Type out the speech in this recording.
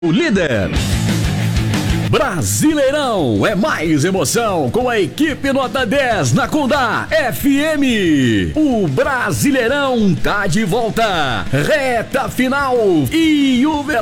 O líder. Brasileirão é mais emoção com a equipe nota 10 na Condá FM. O Brasileirão tá de volta. Reta final e o